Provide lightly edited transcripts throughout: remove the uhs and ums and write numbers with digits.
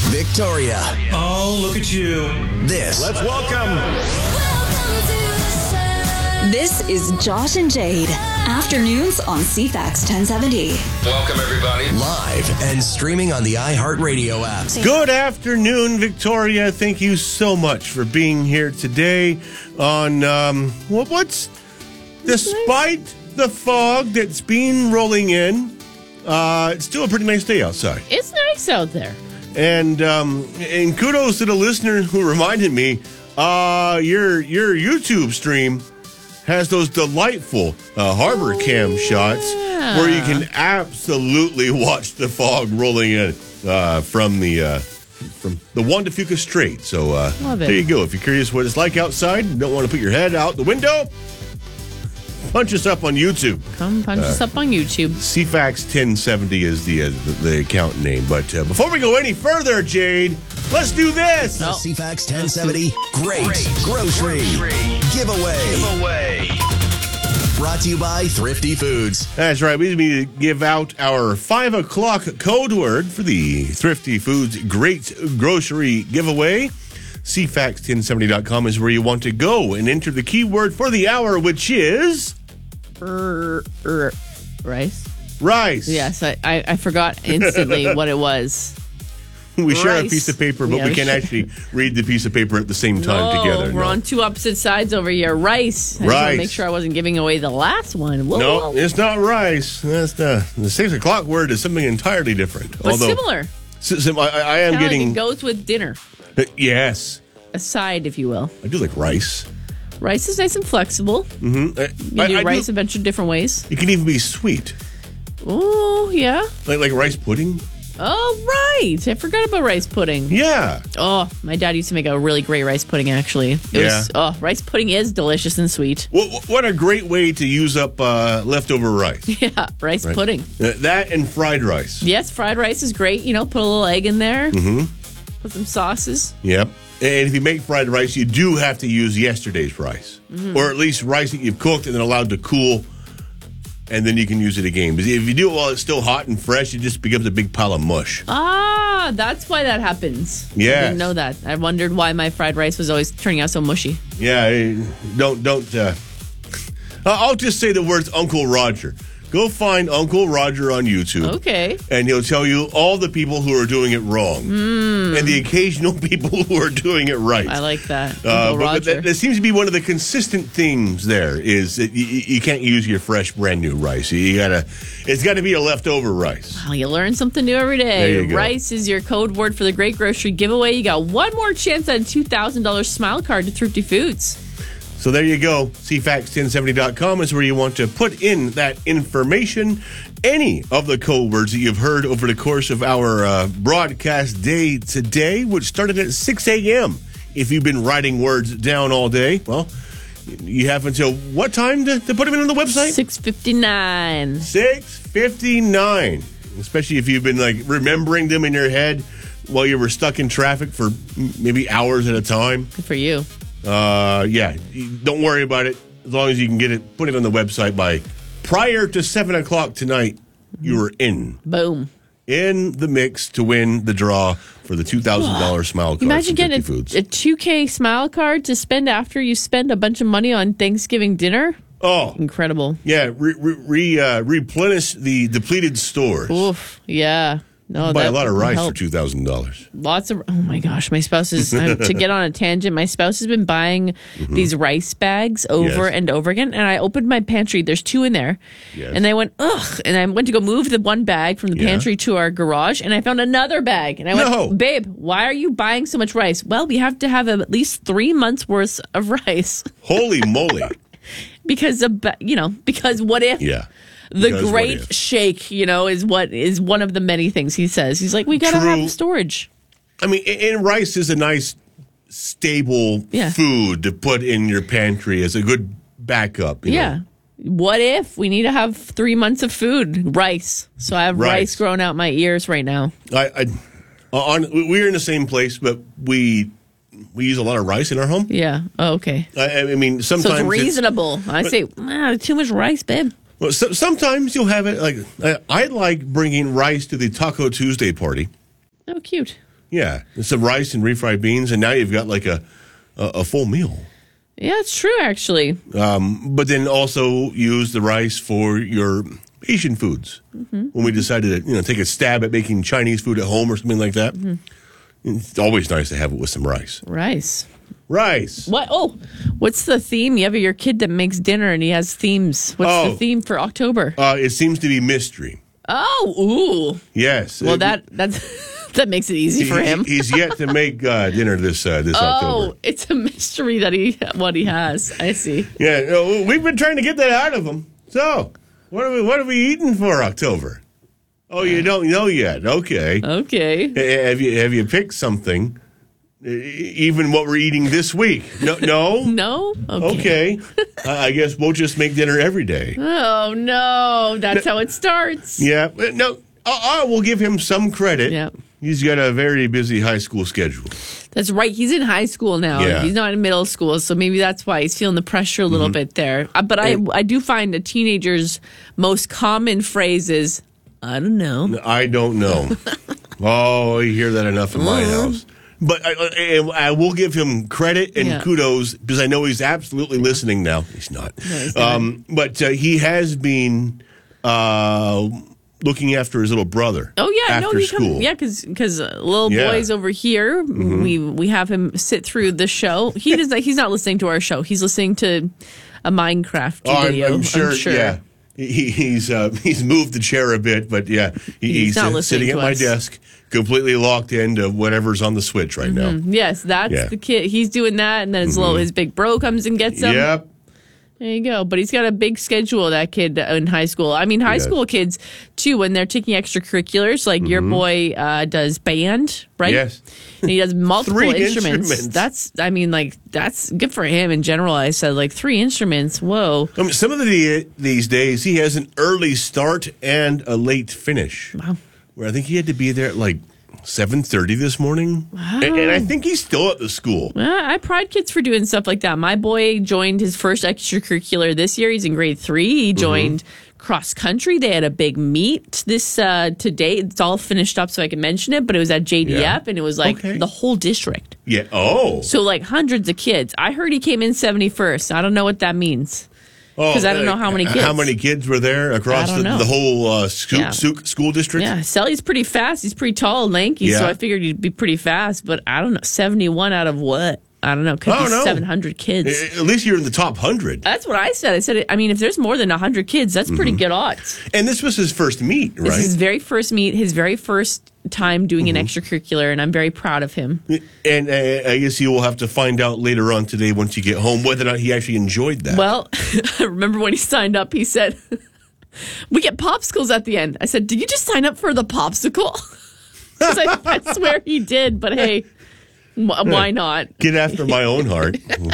Victoria. Oh, look at you. Let's welcome. This is Josh and Jade. Afternoons on CFAX 1070. Welcome, everybody. Live and streaming on the iHeartRadio app. Good afternoon, Victoria. Thank you so much for being here today on, despite the fog that's been rolling in, it's still a pretty nice day outside. It's nice out there. And kudos to the listener who reminded me, your YouTube stream has those delightful harbor cam shots where you can absolutely watch the fog rolling in from the Juan de Fuca Strait. So there you go. If you're curious what it's like outside and don't want to put your head out the window, punch us up on YouTube. Come punch us up on YouTube. CFAX 1070 is the account name. But before we go any further, Jade, let's do this. The CFAX 1070 Great Grocery Giveaway. Brought to you by Thrifty Foods. That's right. We need to give out our 5 o'clock code word for the Thrifty Foods Great Grocery Giveaway. CFAX1070.com is where you want to go and enter the keyword for the hour, which is... Rice? Rice. Yes, I forgot instantly what it was. We share a Rice. piece of paper, but we can't actually read the piece of paper at the same time together. We're on two opposite sides over here. Rice. I just want to make sure I wasn't giving away the last one. No, it's not rice. That's the 6 o'clock word is something entirely different. But similar. I am Kinda getting... like it goes with dinner. Yes. A side, if you will. I do like rice. Rice is nice and flexible. Mm-hmm. You do rice a bunch of different ways. It can even be sweet. Oh, yeah. Like rice pudding? Oh, right. I forgot about rice pudding. Yeah. Oh, my dad used to make a really great rice pudding, actually. Rice pudding is delicious and sweet. What a great way to use up leftover rice. Yeah, rice pudding. That and fried rice. Yes, fried rice is great. You know, put a little egg in there. Mm-hmm. Put some sauces. Yep. And if you make fried rice, you do have to use yesterday's rice. Mm-hmm. Or at least rice that you've cooked and then allowed to cool, and then you can use it again. Because if you do it while it's still hot and fresh, it just becomes a big pile of mush. Ah, that's why that happens. Yeah. I didn't know that. I wondered why my fried rice was always turning out so mushy. Yeah, don't. I'll just say the words Uncle Roger. Go find Uncle Roger on YouTube. Okay. And he'll tell you all the people who are doing it wrong. And the occasional people who are doing it right. I like that. Uncle Roger. But that seems to be one of the consistent themes there is that you can't use your fresh, brand new rice. It's got to be a leftover rice. Well, you learn something new every day. There you go. Rice is your code word for the Great Grocery Giveaway. You got one more chance at a $2,000 Smile Card to Thrifty Foods. So there you go. CFAX1070.com is where you want to put in that information. Any of the code words that you've heard over the course of our broadcast day today, which started at 6 a.m. If you've been writing words down all day, well, you have until what time to put them in on the website? 6:59. 6:59. Especially if you've been remembering them in your head while you were stuck in traffic for maybe hours at a time. Good for you. Yeah, don't worry about it. As long as you can put it on the website by prior to 7 o'clock tonight, you are in. Boom. In the mix to win the draw for the $2,000 Smile Card. Imagine getting a Foods. $2K Smile Card to spend after you spend a bunch of money on Thanksgiving dinner. Oh. Incredible. Yeah, replenish the depleted stores. Oof, yeah. No, buy a lot of rice help. for $2,000. Lots of, oh my gosh, my spouse is, to get on a tangent, my spouse has been buying these rice bags over and over again. And I opened my pantry, there's 2 in there. Yes. And I went, ugh. And I went to go move the one bag from the pantry to our garage. And I found another bag. And I went, babe, why are you buying so much rice? Well, we have to have at least 3 months worth of rice. Holy moly. Because what if? Yeah. The great shake, is one of the many things he says. He's like, we got to have storage. I mean, and rice is a nice, stable food to put in your pantry as a good backup. You know? What if we need to have 3 months of food? Rice. So I have rice growing out my ears right now. We're in the same place, but we use a lot of rice in our home. Yeah. Oh, okay. I mean, sometimes so it's reasonable. I say, too much rice, babe. Well, sometimes you'll have it I like bringing rice to the Taco Tuesday party. Oh, cute. Yeah, and some rice and refried beans, and now you've got like a full meal. Yeah, it's true, actually. But then also use the rice for your Asian foods. When we decided to take a stab at making Chinese food at home or something like that, it's always nice to have it with some rice. Rice. What? Oh, what's the theme? You have your kid that makes dinner and he has themes. What's the theme for October? It seems to be mystery. Oh, ooh. Yes. Well, that's... That makes it easy for him. He's yet to make dinner this October. Oh, it's a mystery that he has. I see. Yeah, we've been trying to get that out of him. So, what are we eating for October? Oh, you don't know yet? Okay. Have you picked something? Even what we're eating this week? No. No. Okay. I guess we'll just make dinner every day. Oh no, that's how it starts. Yeah. No. I will give him some credit. Yeah. He's got a very busy high school schedule. That's right. He's in high school now. Yeah. He's not in middle school, so maybe that's why he's feeling the pressure a little bit there. But I do find a teenager's most common phrase is, I don't know. I don't know. Oh, you hear that enough in my house. But I will give him credit and kudos because I know he's absolutely listening now. He's not. No, but he has been... looking after his little brother. Oh yeah, after school. Because little boy's over here. We have him sit through the show. He's not listening to our show. He's listening to a Minecraft video. I'm sure. Yeah, he's moved the chair a bit, but yeah, he's sitting at my desk, completely locked into whatever's on the Switch right now. Yes, that's the kid. He's doing that, and then his big bro comes and gets him. Yep. There you go. But he's got a big schedule, that kid, in high school. I mean, high school kids, too, when they're taking extracurriculars, like your boy does band, right? Yes. And he does multiple 3 instruments. That's good for him in general. I said, 3 instruments. Whoa. I mean, some of these days, he has an early start and a late finish. Wow. Where I think he had to be there at 7:30 this morning. Wow. And I think he's still at the school. I pride kids for doing stuff like that. My boy joined his first extracurricular this year. He's in grade 3. He joined cross country. They had a big meet this today. It's all finished up so I can mention it, but it was at JDF and it was the whole district. Yeah. Oh. So hundreds of kids. I heard he came in 71st. I don't know what that means. Because I don't know how many kids. How many kids were there across the whole school district? Yeah, Selly's pretty fast. He's pretty tall and lanky, so I figured he'd be pretty fast. But I don't know, 71 out of what? I don't know. Could be 700 kids. At least you're in the top 100. That's what I said. I said, if there's more than 100 kids, that's pretty good odds. And this was his first meet, right? This is his very first meet, his very first time doing an extracurricular, and I'm very proud of him. And I guess you will have to find out later on today once you get home whether or not he actually enjoyed that. Well, I remember when he signed up, he said, we get popsicles at the end. I said, did you just sign up for the popsicle? Because I swear he did, but hey... Why not? Get after my own heart.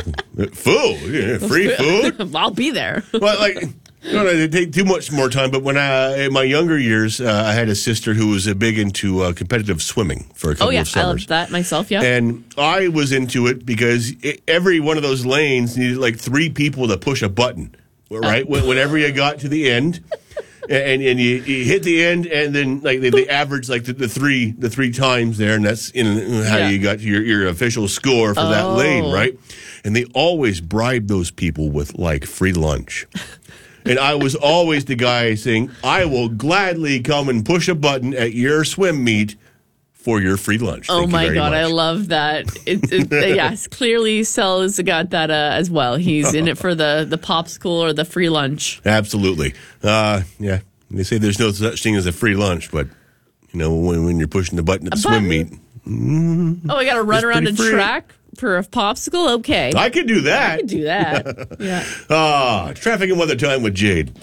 Food, free food. I'll be there. Well, it take too much more time. But when in my younger years, I had a sister who was big into competitive swimming for a couple of summers. I loved that myself. Yeah, and I was into it because every one of those lanes needed 3 people to push a button. Right, whenever you got to the end. And you hit the end, and then they average the three times there, and that's how you got your official score for that lane, right? And they always bribe those people with free lunch. And I was always the guy saying, "I will gladly come and push a button at your swim meet for your free lunch." Oh my God, I love that. Yes, clearly Sel's got that as well. He's in it for the popsicle or the free lunch. Absolutely. Yeah, they say there's no such thing as a free lunch, but when you're pushing the button at the swim meet. I got to run around a track for a popsicle? Okay. I could do that. I could do that. Yeah. Traffic and weather time with Jade.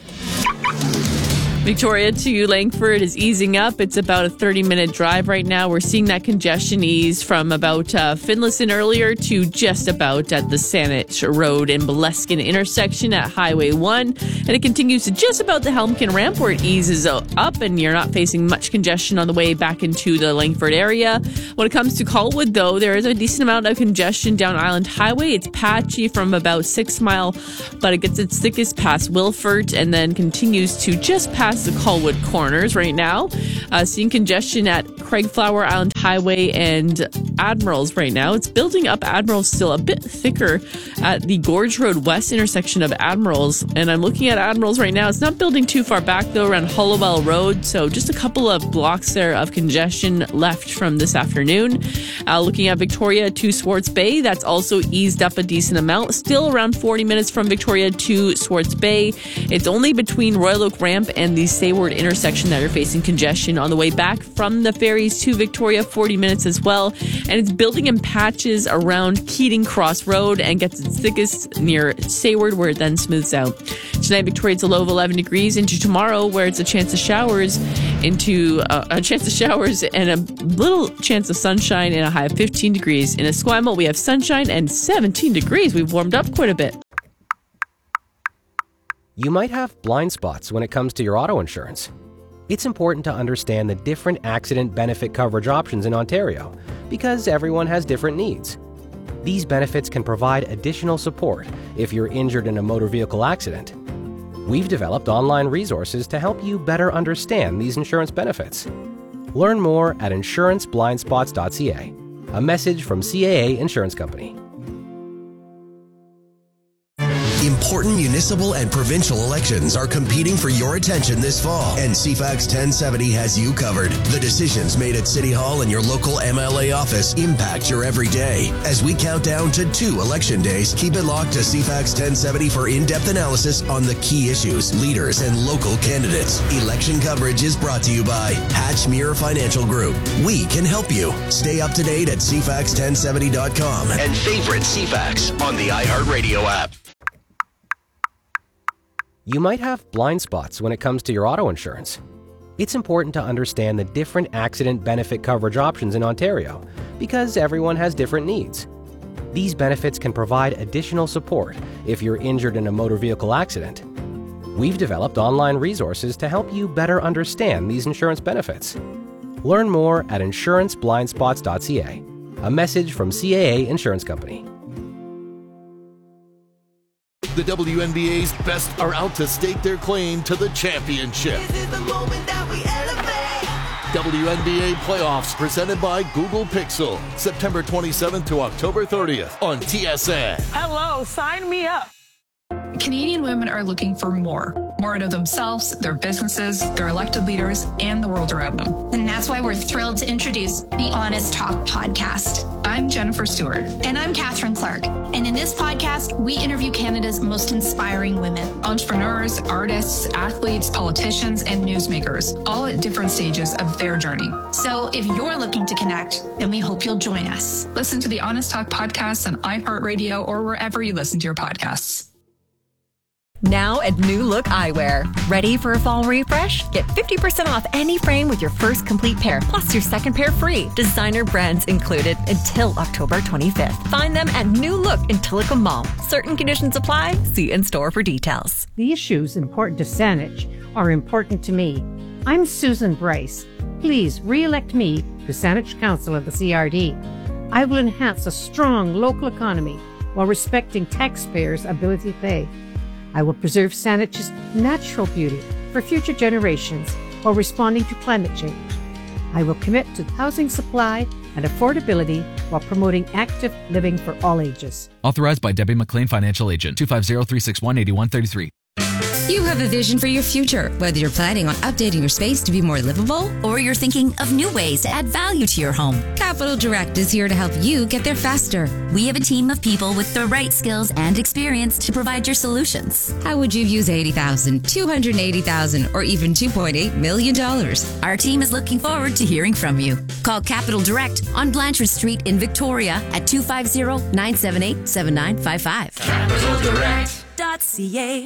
Victoria to Langford is easing up. It's about a 30-minute drive right now. We're seeing that congestion ease from about Finlayson earlier to just about at the Saanich Road and Boleskine intersection at Highway 1. And it continues to just about the Helmkin ramp where it eases up and you're not facing much congestion on the way back into the Langford area. When it comes to Colwood, though, there is a decent amount of congestion down Island Highway. It's patchy from about 6 Mile, but it gets its thickest past Wilford and then continues to just past the Colwood corners right now. Seeing congestion at Craigflower Island Highway and Admirals right now. It's building up Admirals still a bit thicker at the Gorge Road West intersection of Admirals. And I'm looking at Admirals right now. It's not building too far back, though, around Hollowell Road. So just a couple of blocks there of congestion left from this afternoon. Looking at Victoria to Swartz Bay, that's also eased up a decent amount. Still around 40 minutes from Victoria to Swartz Bay. It's only between Royal Oak Ramp and the Sayward intersection that are facing congestion. On the way back from the ferries to Victoria, 40 minutes as well. And it's building in patches around Keating Cross Road and gets its thickest near Sayward, where it then smooths out. Tonight, Victoria, it's a low of 11 degrees. Into tomorrow, where it's a chance of showers, and a little chance of sunshine and a high of 15 degrees. In Esquimalt, we have sunshine and 17 degrees. We've warmed up quite a bit. You might have blind spots when it comes to your auto insurance. It's important to understand the different accident benefit coverage options in Ontario because everyone has different needs. These benefits can provide additional support if you're injured in a motor vehicle accident. We've developed online resources to help you better understand these insurance benefits. Learn more at insuranceblindspots.ca. A message from CAA Insurance Company. Important municipal and provincial elections are competing for your attention this fall, and CFAX 1070 has you covered. The decisions made at City Hall and your local MLA office impact your everyday. As we count down to 2 election days, keep it locked to CFAX 1070 for in-depth analysis on the key issues, leaders, and local candidates. Election coverage is brought to you by Hatchmere Financial Group. We can help you. Stay up to date at CFAX1070.com and favorite CFAX on the iHeartRadio app. You might have blind spots when it comes to your auto insurance. It's important to understand the different accident benefit coverage options in Ontario because everyone has different needs. These benefits can provide additional support if you're injured in a motor vehicle accident. We've developed online resources to help you better understand these insurance benefits. Learn more at insuranceblindspots.ca. A message from CAA Insurance Company. The WNBA's best are out to stake their claim to the championship. This is the moment that we elevate. WNBA playoffs presented by Google Pixel. September 27th to October 30th on TSN. Hello, sign me up. Canadian women are looking for more out of themselves, their businesses, their elected leaders, and the world around them. And that's why we're thrilled to introduce the Honest Talk podcast. I'm Jennifer Stewart. And I'm Catherine Clark. And in this podcast, we interview Canada's most inspiring women. Entrepreneurs, artists, athletes, politicians, and newsmakers, all at different stages of their journey. So if you're looking to connect, then we hope you'll join us. Listen to the Honest Talk podcast on iHeartRadio or wherever you listen to your podcasts. Now at New Look Eyewear. Ready for a fall refresh? Get 50% off any frame with your first complete pair, plus your second pair free. Designer brands included until October 25th. Find them at New Look in Tillicum Mall. Certain conditions apply. See in-store for details. The issues important to Saanich are important to me. I'm Susan Bryce. Please re-elect me to Saanich Council of the CRD. I will enhance a strong local economy while respecting taxpayers' ability to pay. I will preserve Saanich's natural beauty for future generations while responding to climate change. I will commit to housing supply and affordability while promoting active living for all ages. Authorized by Debbie McLean, Financial Agent, 250-361-8133. You have a vision for your future, whether you're planning on updating your space to be more livable or you're thinking of new ways to add value to your home. Capital Direct is here to help you get there faster. We have a team of people with the right skills and experience to provide your solutions. How would you use $80,000, $280,000, or even $2.8 million? Our team is looking forward to hearing from you. Call Capital Direct on Blanchard Street in Victoria at 250-978-7955. CapitalDirect.ca.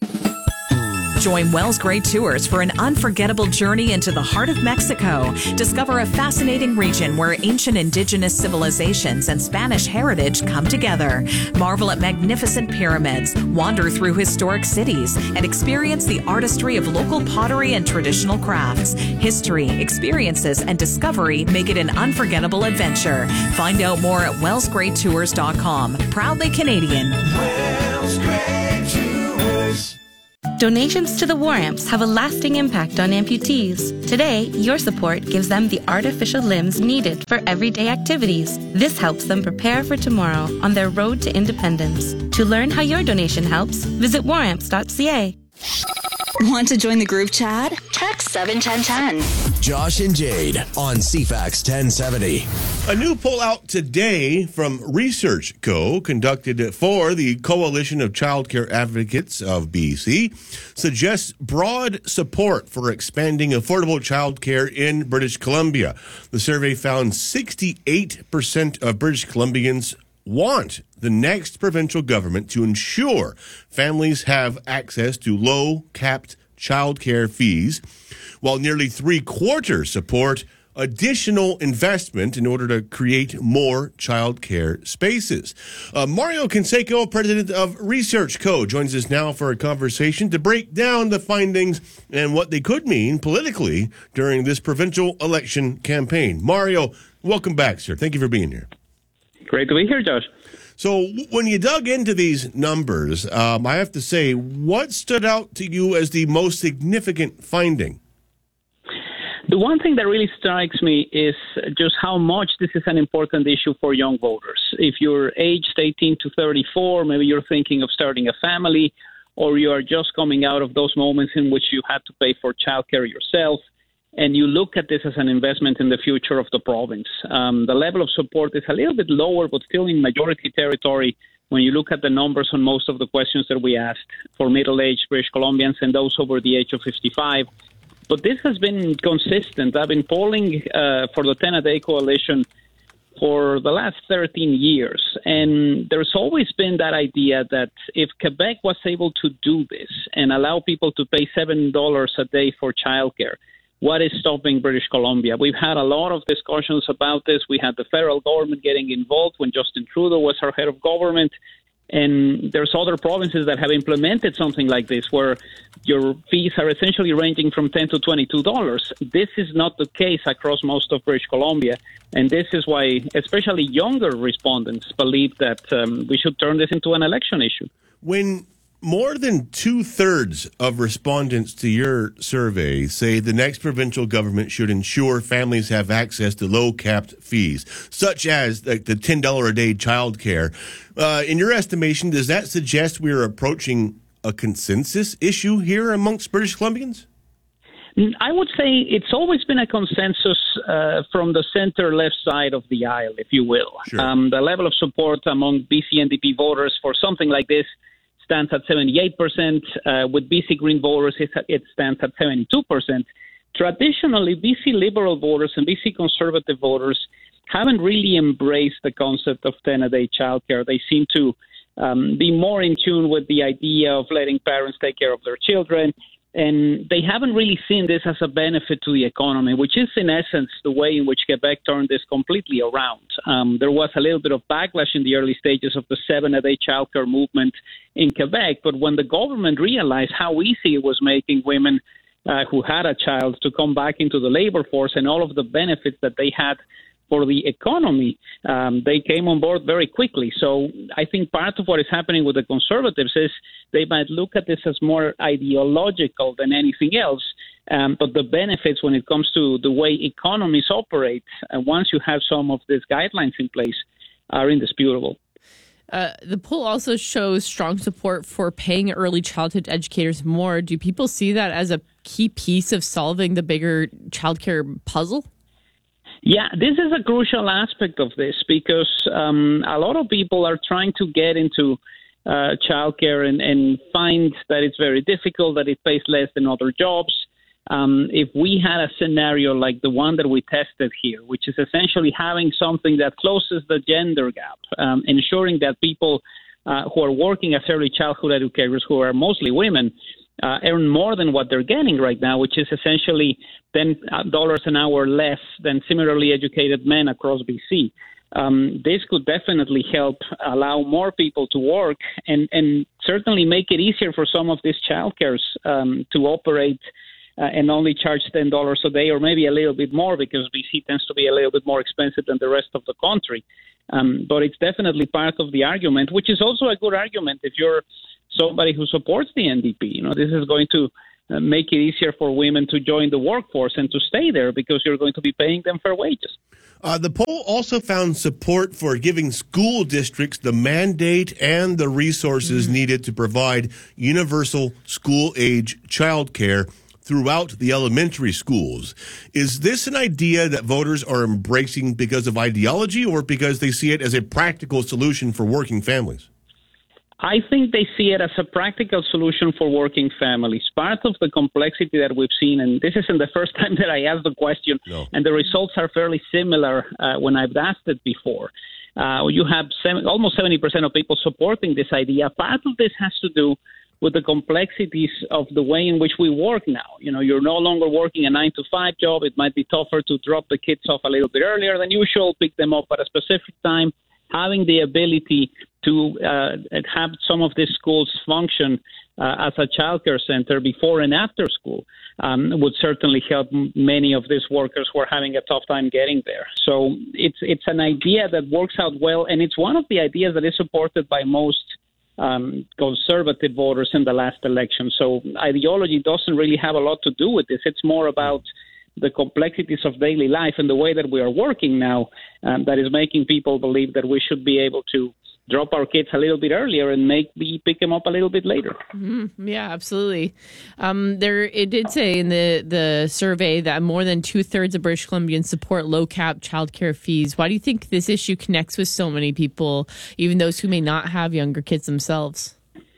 Join Wells Gray Tours for an unforgettable journey into the heart of Mexico. Discover a fascinating region where ancient indigenous civilizations and Spanish heritage come together. Marvel at magnificent pyramids, wander through historic cities, and experience the artistry of local pottery and traditional crafts. History, experiences, and discovery make it an unforgettable adventure. Find out more at wellsgraytours.com. Proudly Canadian. Wells Gray Tours. Donations to the War Amps have a lasting impact on amputees. Today, your support gives them the artificial limbs needed for everyday activities. This helps them prepare for tomorrow on their road to independence. To learn how your donation helps, visit waramps.ca. Want to join the group chat? Text 71010. Josh and Jade on CFAX 1070. A new poll out today from Research Co. conducted for the Coalition of Childcare Advocates of BC suggests broad support for expanding affordable childcare in British Columbia. The survey found 68% of British Columbians want the next provincial government to ensure families have access to low-capped childcare fees, while nearly three-quarters support additional investment in order to create more childcare spaces. Mario Canseco, president of Research Co., joins us now for a conversation to break down the findings and what they could mean politically during this provincial election campaign. Mario, welcome back, sir. Thank you for being here. Great to be here, Josh. So when you dug into these numbers, I have to say, what stood out to you as the most significant finding? The one thing that really strikes me is just how much this is an important issue for young voters. If you're aged 18 to 34, maybe you're thinking of starting a family, or you are just coming out of those moments in which you had to pay for childcare yourself, and you look at this as an investment in the future of the province. The level of support is a little bit lower, but still in majority territory when you look at the numbers on most of the questions that we asked for middle-aged British Columbians and those over the age of 55. But this has been consistent. I've been polling for the 10-a-day coalition for the last 13 years, and there's always been that idea that if Quebec was able to do this and allow people to pay $7 a day for childcare, what is stopping British Columbia? We've had a lot of discussions about this. We had the federal government getting involved when Justin Trudeau was our head of government. And there's other provinces that have implemented something like this, where your fees are essentially ranging from $10 to $22. This is not the case across most of British Columbia. And this is why especially younger respondents believe that we should turn this into an election issue. When more than 2/3 of respondents to your survey say the next provincial government should ensure families have access to low-capped fees, such as the $10 a day childcare. In your estimation, does that suggest we're approaching a consensus issue here amongst British Columbians? I would say it's always been a consensus from the center-left side of the aisle, if you will. Sure. The level of support among BC NDP voters for something like this stands at 78%. With BC Green voters, it stands at 72%. Traditionally, BC Liberal voters and BC Conservative voters haven't really embraced the concept of 10-a-day childcare. They seem to be more in tune with the idea of letting parents take care of their children, and they haven't really seen this as a benefit to the economy, which is in essence the way in which Quebec turned this completely around. There was a little bit of backlash in the early stages of the 7-a-day childcare movement in Quebec, but when the government realized how easy it was making women who had a child to come back into the labor force and all of the benefits that they had for the economy, they came on board very quickly. So I think part of what is happening with the Conservatives is they might look at this as more ideological than anything else, but the benefits when it comes to the way economies operate, once you have some of these guidelines in place, are indisputable. The poll also shows strong support for paying early childhood educators more. Do people see that as a key piece of solving the bigger childcare puzzle? Yeah, this is a crucial aspect of this because a lot of people are trying to get into childcare and find that it's very difficult, that it pays less than other jobs. If we had a scenario like the one that we tested here, which is essentially having something that closes the gender gap, ensuring that people who are working as early childhood educators, who are mostly women, earn more than what they're getting right now, which is essentially $10 an hour less than similarly educated men across BC. This could definitely help allow more people to work and certainly make it easier for some of these childcares to operate and only charge $10 a day or maybe a little bit more because BC tends to be a little bit more expensive than the rest of the country. But it's definitely part of the argument, which is also a good argument if you're somebody who supports the NDP. This is going to make it easier for women to join the workforce and to stay there because you're going to be paying them fair wages. The poll also found support for giving school districts the mandate and the resources needed to provide universal school-age childcare throughout the elementary schools. Is this an idea that voters are embracing because of ideology or because they see it as a practical solution for working families? I think they see it as a practical solution for working families. Part of the complexity that we've seen, and this isn't the first time that I asked the question, and the results are fairly similar when I've asked it before. You have almost 70% of people supporting this idea. Part of this has to do with the complexities of the way in which we work now. You're no longer working a 9-to-5 job. It might be tougher to drop the kids off a little bit earlier than usual, pick them up at a specific time. Having the ability to have some of these schools function as a childcare center before and after school would certainly help many of these workers who are having a tough time getting there. So it's an idea that works out well, and it's one of the ideas that is supported by most conservative voters in the last election. So ideology doesn't really have a lot to do with this. It's more about the complexities of daily life and the way that we are working now that is making people believe that we should be able to drop our kids a little bit earlier and pick them up a little bit later. Mm-hmm. Yeah, absolutely. It did say in the survey that more than 2/3 of British Columbians support low-cap childcare fees. Why do you think this issue connects with so many people, even those who may not have younger kids themselves?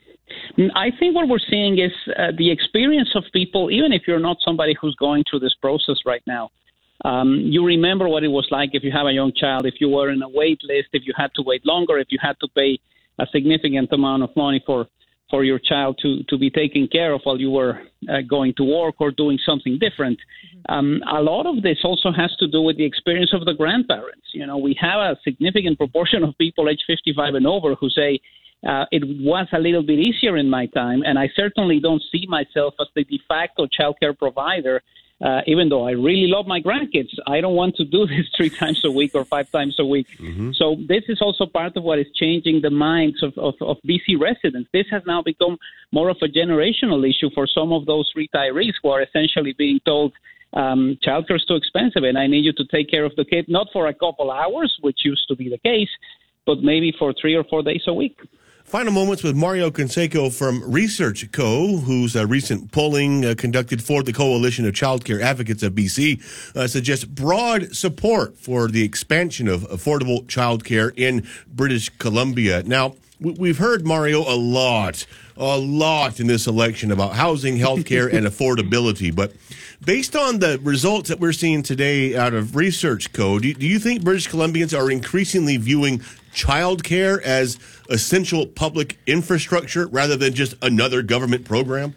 I think what we're seeing is the experience of people, even if you're not somebody who's going through this process right now. You remember what it was like if you have a young child, if you were in a wait list, if you had to wait longer, if you had to pay a significant amount of money for your child to be taken care of while you were going to work or doing something different. A lot of this also has to do with the experience of the grandparents. We have a significant proportion of people age 55 and over who say, it was a little bit easier in my time, and I certainly don't see myself as the de facto childcare provider, even though I really love my grandkids. I don't want to do this 3 times a week or 5 times a week. Mm-hmm. So this is also part of what is changing the minds of BC residents. This has now become more of a generational issue for some of those retirees who are essentially being told, childcare is too expensive and I need you to take care of the kid, not for a couple hours, which used to be the case, but maybe for 3 or 4 days a week. Final moments with Mario Canseco from Research Co., whose recent polling conducted for the Coalition of Childcare Advocates of BC suggests broad support for the expansion of affordable childcare in British Columbia. Now, we've heard, Mario, a lot in this election about housing, healthcare, and affordability. But based on the results that we're seeing today out of Research Co., do you think British Columbians are increasingly viewing childcare as essential public infrastructure rather than just another government program?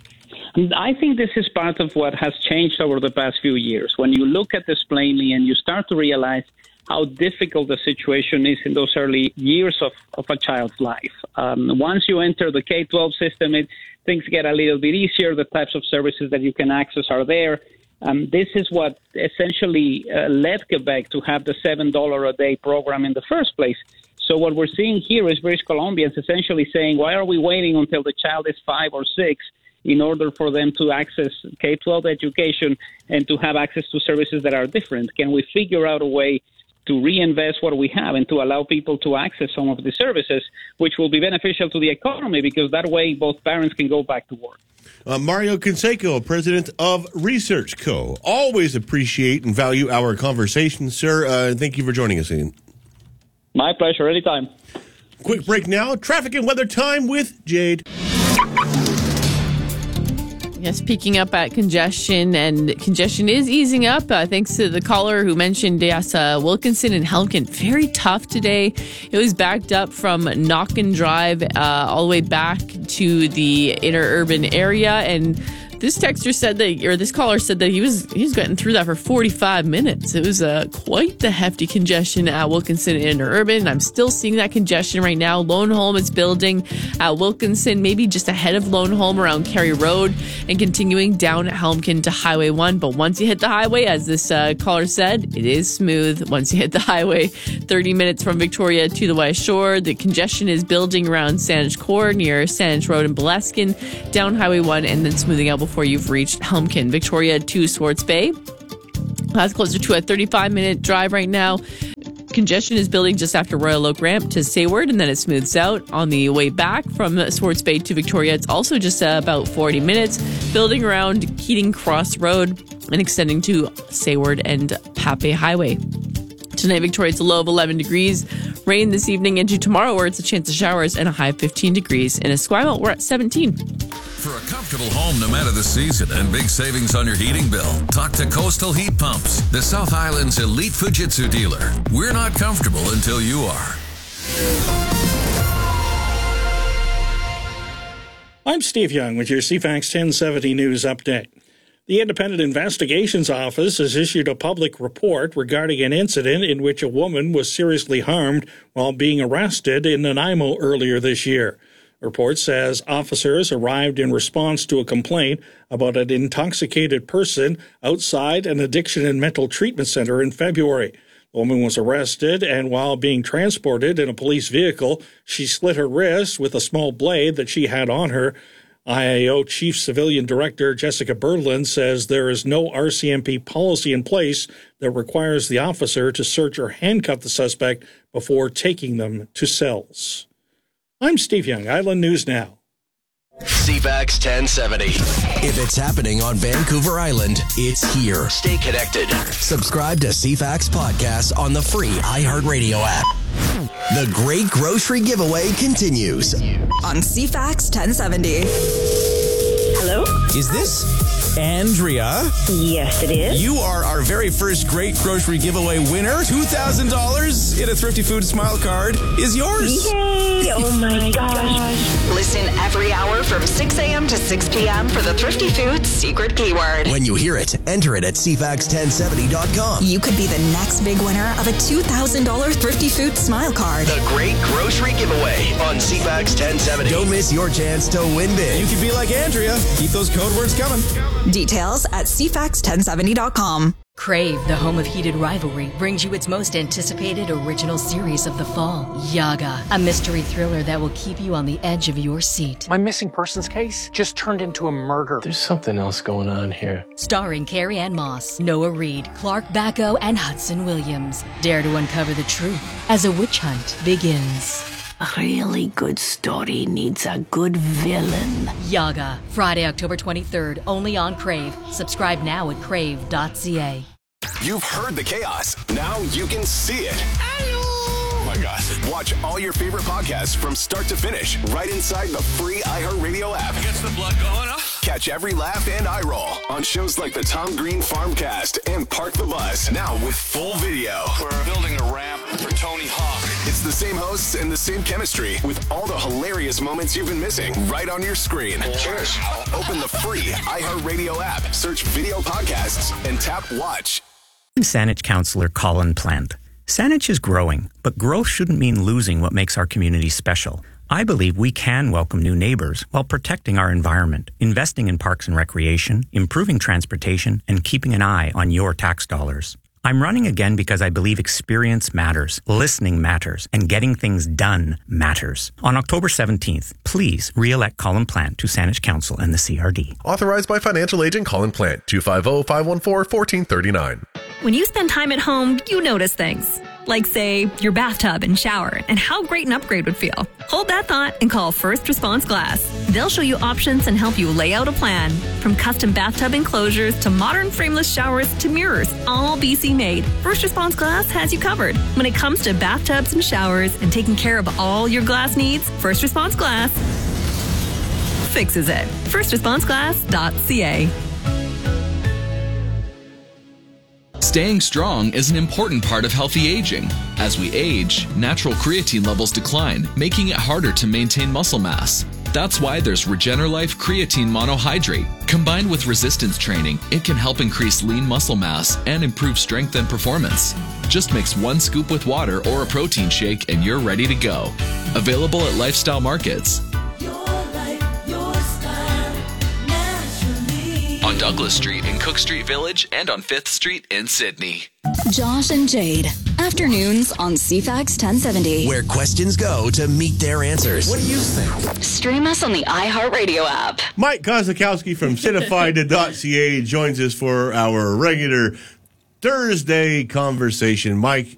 I think this is part of what has changed over the past few years. When you look at this plainly and you start to realize how difficult the situation is in those early years of a child's life. Once you enter the K-12 system, things get a little bit easier. The types of services that you can access are there. This is what essentially led Quebec to have the $7 a day program in the first place. So what we're seeing here is British Columbians essentially saying, why are we waiting until the child is 5 or 6 in order for them to access K-12 education and to have access to services that are different? Can we figure out a way to reinvest what we have and to allow people to access some of the services, which will be beneficial to the economy because that way both parents can go back to work? Mario Canseco, president of Research Co. Always appreciate and value our conversation, sir. Thank you for joining us, Ian. My pleasure. Anytime. Quick break now. Traffic and weather time with Jade. Yes, peaking up at congestion, and congestion is easing up thanks to the caller who mentioned Wilkinson and Helmkin. Very tough today. It was backed up from Knockin Drive all the way back to the inner urban area, and This texter said that, or this caller said that he was getting through that for 45 minutes. It was quite the hefty congestion at Wilkinson Interurban. I'm still seeing that congestion right now. Lone Holm is building at Wilkinson, maybe just ahead of Lone Holm around Cary Road, and continuing down Helmkin to Highway 1. But once you hit the highway, as this caller said, it is smooth. Once you hit the highway, 30 minutes from Victoria to the West Shore. The congestion is building around Saanich Court near Saanich Road in Boleskine, down Highway 1, and then smoothing out before you've reached Helmkin. Victoria to Swartz Bay. That's closer to a 35-minute drive right now. Congestion is building just after Royal Oak Ramp to Sayward, and then it smooths out on the way back from Swartz Bay to Victoria. It's also just about 40 minutes, building around Keating Cross Road and extending to Sayward and Pape Highway. Tonight, Victoria, it's a low of 11 degrees. Rain this evening into tomorrow, where it's a chance of showers, and a high of 15 degrees. In Esquimalt, we're at 17. For a comfortable home no matter the season and big savings on your heating bill, talk to Coastal Heat Pumps, the South Island's elite Fujitsu dealer. We're not comfortable until you are. I'm Steve Young with your CFAX 1070 News Update. The Independent Investigations Office has issued a public report regarding an incident in which a woman was seriously harmed while being arrested in Nanaimo earlier this year. The report says officers arrived in response to a complaint about an intoxicated person outside an addiction and mental treatment center in February. The woman was arrested, and while being transported in a police vehicle, she slit her wrist with a small blade that she had on her. IAO Chief Civilian Director Jessica Berlin says there is no RCMP policy in place that requires the officer to search or handcuff the suspect before taking them to cells. I'm Steve Young, Island News Now. CFAX 1070. If it's happening on Vancouver Island, it's here. Stay connected. Subscribe to CFAX Podcasts on the free iHeartRadio app. The Great Grocery Giveaway continues on CFAX 1070. Hello? Is this Andrea? Yes, it is. You are our very first Great Grocery Giveaway winner. $2,000 in a Thrifty Foods Smile Card is yours. Yay! Oh my gosh. Listen every hour from 6 a.m. to 6 p.m. for the Thrifty Foods secret keyword. When you hear it, enter it at CFAX1070.com. You could be the next big winner of a $2,000 Thrifty Foods Smile Card. The Great Grocery Giveaway on CFAX 1070. Don't miss your chance to win big. You could be like Andrea. Keep those code words coming. Details at CFAX1070.com. Crave, the home of heated rivalry, brings you its most anticipated original series of the fall, Yaga, a mystery thriller that will keep you on the edge of your seat. My missing persons case just turned into a murder. There's something else going on here. Starring Carrie Ann Moss, Noah Reid, Clark Bacco, and Hudson Williams. Dare to uncover the truth as a witch hunt begins. A really good story needs a good villain. Yaga, Friday, October 23rd, only on Crave. Subscribe now at crave.ca. You've heard the chaos. Now you can see it. Oh my God. Watch all your favorite podcasts from start to finish right inside the free iHeartRadio app. Gets the blood going, huh? Catch every laugh and eye roll on shows like the Tom Green Farmcast and Park the Bus. Now with full video. We're building a ramp for Tony Hawk. It's the same hosts and the same chemistry with all the hilarious moments you've been missing right on your screen. Cheers. Open the free iHeartRadio app, search video podcasts, and tap watch. I'm Saanich Councillor Colin Plant. Saanich is growing, but growth shouldn't mean losing what makes our community special. I believe we can welcome new neighbors while protecting our environment, investing in parks and recreation, improving transportation, and keeping an eye on your tax dollars. I'm running again because I believe experience matters, listening matters, and getting things done matters. On October 17th, please re-elect Colin Plant to Saanich Council and the CRD. Authorized by financial agent Colin Plant, 250-514-1439. When you spend time at home, you notice things. Like, say, your bathtub and shower, and how great an upgrade would feel. Hold that thought and call First Response Glass. They'll show you options and help you lay out a plan. From custom bathtub enclosures to modern frameless showers to mirrors, all BC made. First Response Glass has you covered. When it comes to bathtubs and showers and taking care of all your glass needs, First Response Glass fixes it. FirstResponseGlass.ca. Staying strong is an important part of healthy aging. As we age, natural creatine levels decline, making it harder to maintain muscle mass. That's why there's Regenerlife Creatine Monohydrate, Combined with resistance training, it can help increase lean muscle mass and improve strength and performance. Just mix 1 scoop with water or a protein shake and you're ready to go. Available at Lifestyle Markets. On Douglas Street in Cook Street Village and on 5th Street in Sydney. Josh and Jade. Afternoons on CFAX 1070. Where questions go to meet their answers. What do you think? Stream us on the iHeartRadio app. Mike Kozakowski from Cinefied.ca joins us for our regular Thursday conversation. Mike,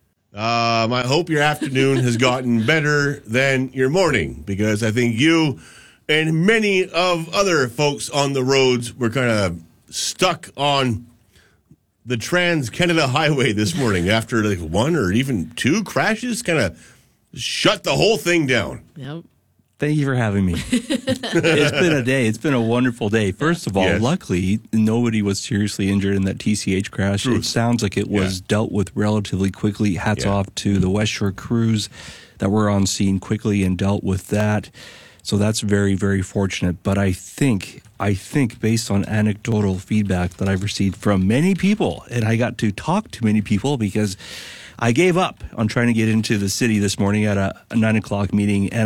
I hope your afternoon has gotten better than your morning, because I think you and many of other folks on the roads were kind of stuck on the Trans-Canada Highway this morning after like 1 or even 2 crashes, kind of shut the whole thing down. Yep. Thank you for having me. It's been a day. It's been a wonderful day. First of all, luckily, nobody was seriously injured in that TCH crash. It sounds like it was dealt with relatively quickly. Hats off to the West Shore crews that were on scene quickly and dealt with that. So that's very, very fortunate. But I think based on anecdotal feedback that I've received from many people, and I got to talk to many people because I gave up on trying to get into the city this morning at a 9 o'clock meeting, and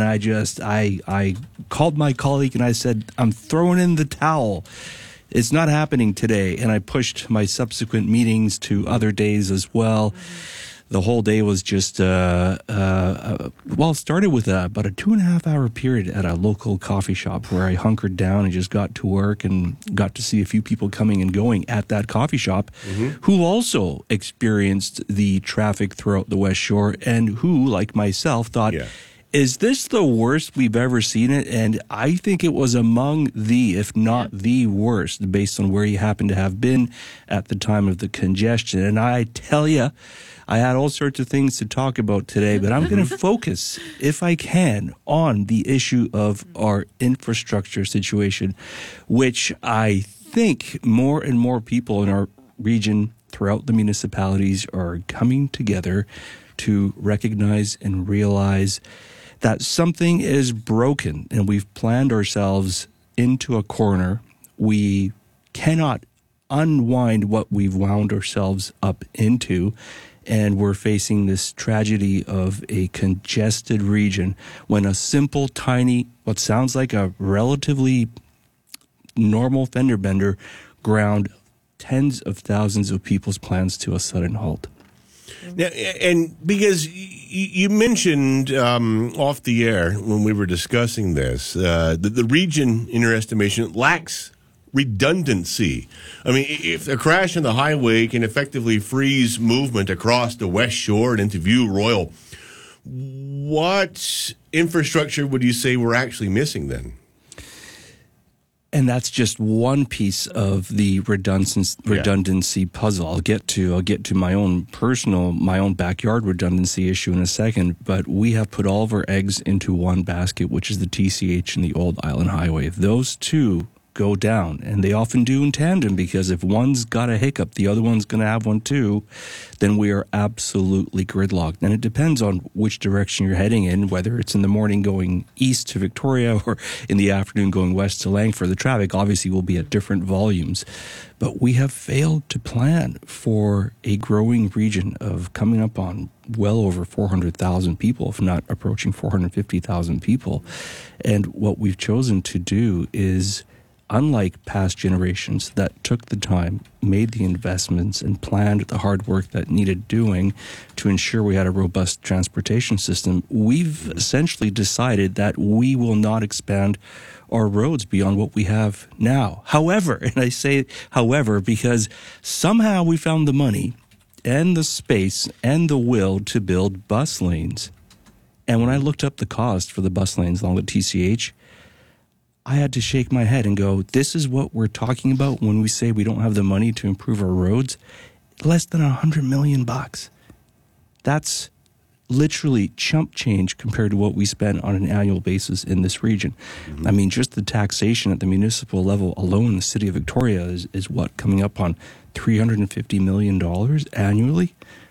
I called my colleague and I said, I'm throwing in the towel. It's not happening today. And I pushed my subsequent meetings to other days as well. The whole day was just, it started with about a 2.5 hour period at a local coffee shop where I hunkered down and just got to work and got to see a few people coming and going at that coffee shop who also experienced the traffic throughout the West Shore and who, like myself, thought, is this the worst we've ever seen it? And I think it was among the, if not the worst, based on where you happen to have been at the time of the congestion. And I tell you, I had all sorts of things to talk about today, but I'm going to focus, if I can, on the issue of our infrastructure situation, which I think more and more people in our region throughout the municipalities are coming together to recognize and realize that something is broken and we've planned ourselves into a corner. We cannot unwind what we've wound ourselves up into. And we're facing this tragedy of a congested region when a simple, tiny, what sounds like a relatively normal fender bender ground tens of thousands of people's plans to a sudden halt. Now, and because you mentioned off the air when we were discussing this, that the region, in your estimation, lacks redundancy. I mean, if a crash on the highway can effectively freeze movement across the West Shore and into View Royal, what infrastructure would you say we're actually missing then? And that's just one piece of the redundancy puzzle. I'll get to my own backyard redundancy issue in a second, but we have put all of our eggs into one basket, which is the TCH and the Old Island Highway. If those two go down, and they often do in tandem, because if one's got a hiccup, the other one's going to have one too, then we are absolutely gridlocked. And it depends on which direction you're heading in, whether it's in the morning going east to Victoria or in the afternoon going west to Langford. The traffic obviously will be at different volumes, but we have failed to plan for a growing region of coming up on well over 400,000 people, if not approaching 450,000 people. And what we've chosen to do is, unlike past generations that took the time, made the investments, and planned the hard work that needed doing to ensure we had a robust transportation system, we've essentially decided that we will not expand our roads beyond what we have now. However, and I say however because somehow we found the money and the space and the will to build bus lanes. And when I looked up the cost for the bus lanes along the TCH, I had to shake my head and go, this is what we're talking about when we say we don't have the money to improve our roads? Less than $100 million. That's literally chump change compared to what we spend on an annual basis in this region. I mean, just the taxation at the municipal level alone in the city of Victoria is what, coming up on $350 million annually?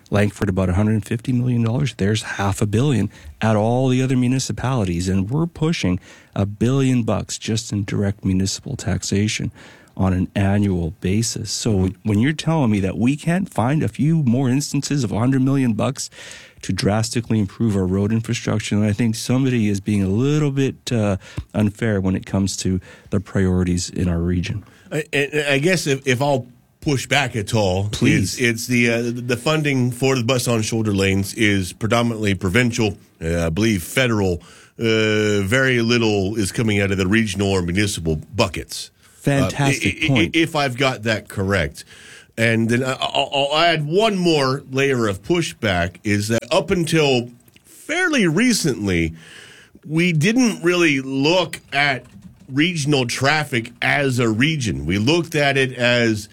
Langford about $150 million. There's $500 million at all the other municipalities, and we're pushing $1 billion just in direct municipal taxation on an annual basis. So when you're telling me that we can't find a few more instances of $100 million to drastically improve our road infrastructure, and I think somebody is being a little bit unfair when it comes to the priorities in our region. I guess if I'll push back at all, please, it's the funding for the bus on shoulder lanes is predominantly provincial. I believe federal. Very little is coming out of the regional or municipal buckets. Fantastic point. If I've got that correct. And then I'll add one more layer of pushback, is that up until fairly recently, we didn't really look at regional traffic as a region. We looked at it as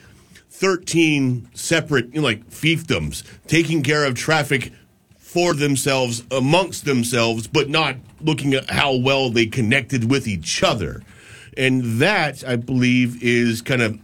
13 separate, like fiefdoms, taking care of traffic for themselves, amongst themselves, but not looking at how well they connected with each other. And that, I believe, is kind of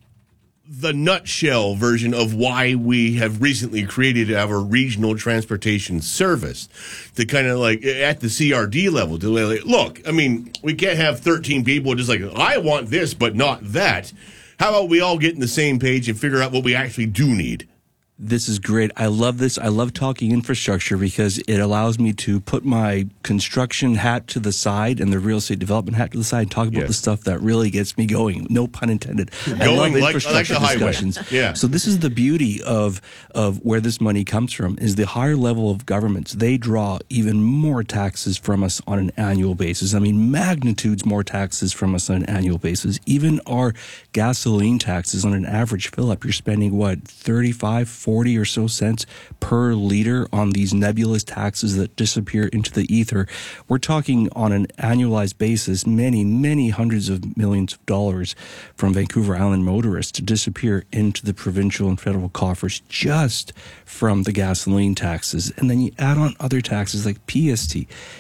the nutshell version of why we have recently created our regional transportation service, to kind of like at the CRD level to like, look, I mean, we can't have 13 people just like, I want this but not that. How about we all get in the same page and figure out what we actually do need? This is great. I love this. I love talking infrastructure because it allows me to put my construction hat to the side and the real estate development hat to the side and talk about the stuff that really gets me going. No pun intended. I love infrastructure discussions. Yeah. So this is the beauty of where this money comes from, is the higher level of governments. They draw even more taxes from us on an annual basis. I mean, magnitudes more taxes from us on an annual basis. Even our gasoline taxes on an average fill-up, you're spending, what, 35, 40 or so cents per liter on these nebulous taxes that disappear into the ether. We're talking on an annualized basis, many, many hundreds of millions of dollars from Vancouver Island motorists to disappear into the provincial and federal coffers just from the gasoline taxes. And then you add on other taxes like PST,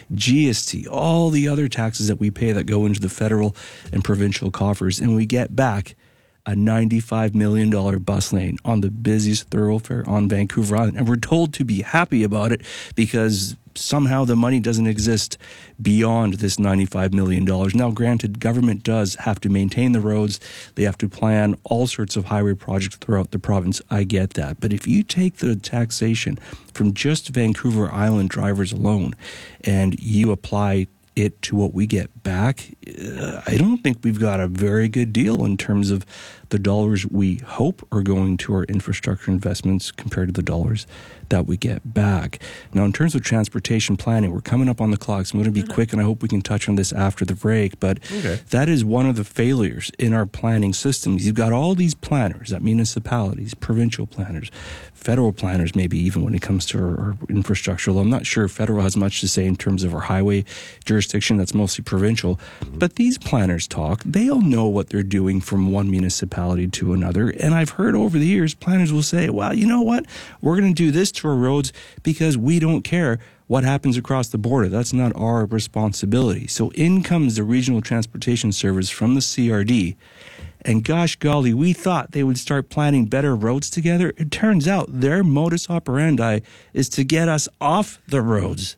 GST, all the other taxes that we pay that go into the federal and provincial coffers, and we get back a $95 million bus lane on the busiest thoroughfare on Vancouver Island. And we're told to be happy about it because somehow the money doesn't exist beyond this $95 million. Now, granted, government does have to maintain the roads. They have to plan all sorts of highway projects throughout the province. I get that. But if you take the taxation from just Vancouver Island drivers alone and you apply it to what we get back, I don't think we've got a very good deal in terms of the dollars we hope are going to our infrastructure investments compared to the dollars that we get back. Now, in terms of transportation planning, we're coming up on the clock, so I'm going to be quick, and I hope we can touch on this after the break, but that is one of the failures in our planning systems. You've got all these planners at municipalities, provincial planners, federal planners, maybe even when it comes to our infrastructure. Although I'm not sure federal has much to say in terms of our highway jurisdiction. That's mostly provincial. But these planners talk. They all know what they're doing from one municipality to another. And I've heard over the years, planners will say, well, you know what? We're going to do this to our roads because we don't care what happens across the border. That's not our responsibility. So in comes the Regional Transportation Service from the CRD. And gosh golly, we thought they would start planning better roads together. It turns out their modus operandi is to get us off the roads.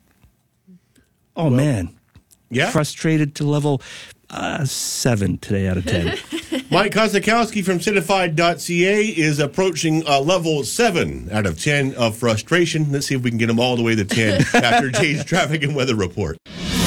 Oh, man. Yeah. Frustrated to level 7 today out of 10. Mike Kosakowski from Citified.ca is approaching level 7 out of 10 of frustration. Let's see if we can get him all the way to 10 after Jay's traffic and weather report.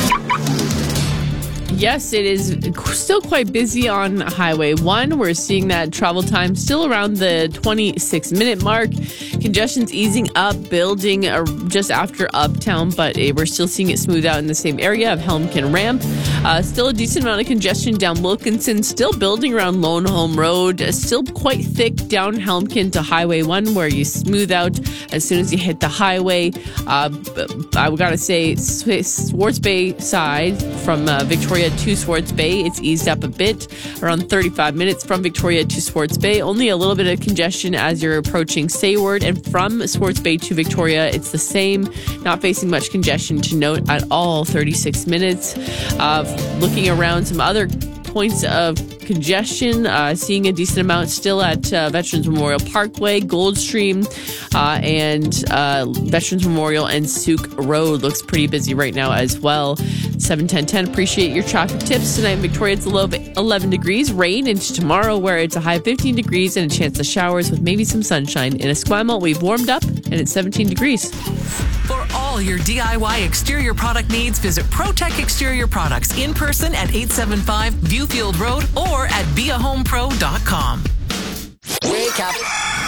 Yes, it is still quite busy on Highway 1. We're seeing that travel time still around the 26-minute mark. Congestion's easing up, building just after Uptown, but we're still seeing it smooth out in the same area of Helmkin Ramp. Still a decent amount of congestion down Wilkinson, still building around Lone Home Road, still quite thick down Helmkin to Highway 1, where you smooth out as soon as you hit the highway. I gotta say, Swartz Bay side from Victoria to Swartz Bay, it's eased up a bit, around 35 minutes from Victoria to Swartz Bay. Only a little bit of congestion as you're approaching Sayward, and from Swartz Bay to Victoria, it's the same, not facing much congestion to note at all, 36 minutes. Looking around some other points of congestion. Seeing a decent amount still at Veterans Memorial Parkway, Goldstream, and Veterans Memorial and Souk Road looks pretty busy right now as well. 7-10-10. Appreciate your traffic tips. Tonight in Victoria, it's a low of 11 degrees. Rain into tomorrow, where it's a high of 15 degrees and a chance of showers with maybe some sunshine. In Esquimalt, we've warmed up and it's 17 degrees. For all your DIY exterior product needs, visit ProTech Exterior Products in person at 875 Viewfield Road or at viahomepro.com. Wake up.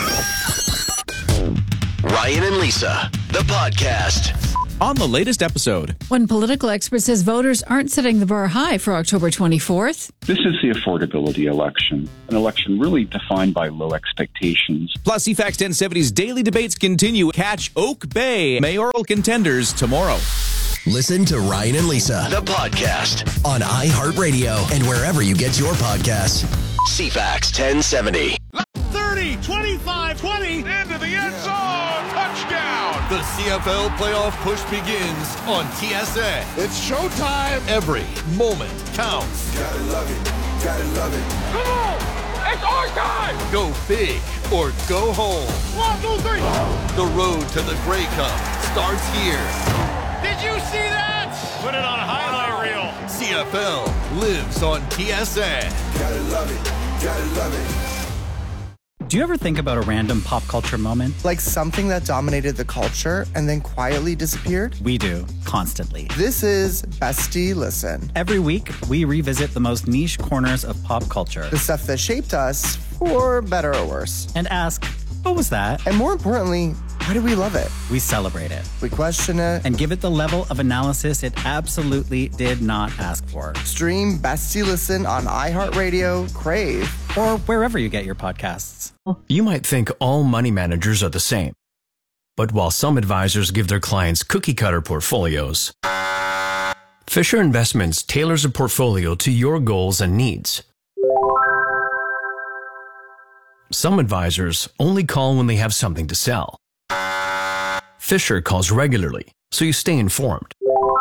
Ryan and Lisa, the podcast. On the latest episode. One political expert says voters aren't setting the bar high for October 24th. This is the affordability election, an election really defined by low expectations. Plus, CFAX 1070's daily debates continue. Catch Oak Bay mayoral contenders tomorrow. Listen to Ryan and Lisa, the podcast, on iHeartRadio and wherever you get your podcasts. CFAX 1070. 30, 25, 20. Into the end zone. Touchdown. The CFL playoff push begins on TSN. It's showtime. Every moment counts. Gotta love it. Gotta love it. Come on. It's our time. Go big or go home. 1, 2, 3. The road to the Grey Cup starts here. Did you see that? Put it on a highlight reel. CFL lives on TSN. Gotta love it. Gotta love it. Do you ever think about a random pop culture moment? Like something that dominated the culture and then quietly disappeared? We do, constantly. This is Bestie Listen. Every week, we revisit the most niche corners of pop culture. The stuff that shaped us, for better or worse. And ask, what was that? And more importantly, why do we love it? We celebrate it. We question it. And give it the level of analysis it absolutely did not ask for. Stream Bestie Listen on iHeartRadio, Crave, or wherever you get your podcasts. You might think all money managers are the same. But while some advisors give their clients cookie-cutter portfolios, Fisher Investments tailors a portfolio to your goals and needs. Some advisors only call when they have something to sell. Fisher calls regularly, so you stay informed.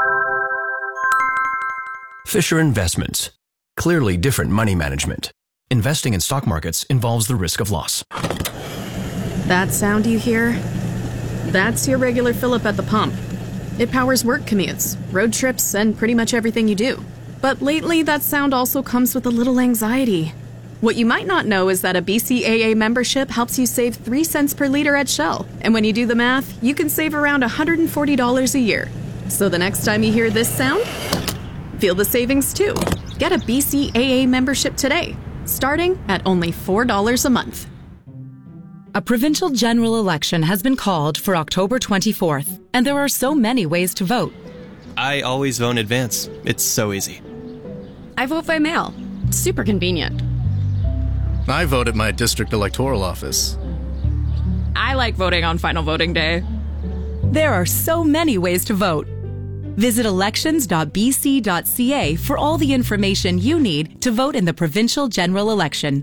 Fisher Investments. Clearly different money management. Investing in stock markets involves the risk of loss. That sound you hear? That's your regular fill-up at the pump. It powers work commutes, road trips, and pretty much everything you do. But lately, that sound also comes with a little anxiety. What you might not know is that a BCAA membership helps you save 3 cents per liter at Shell. And when you do the math, you can save around $140 a year. So the next time you hear this sound, feel the savings too. Get a BCAA membership today, starting at only $4 a month. A provincial general election has been called for October 24th, and there are so many ways to vote. I always vote in advance. It's so easy. I vote by mail. It's super convenient. I vote at my district electoral office. I like voting on final voting day. There are so many ways to vote. Visit elections.bc.ca for all the information you need to vote in the provincial general election.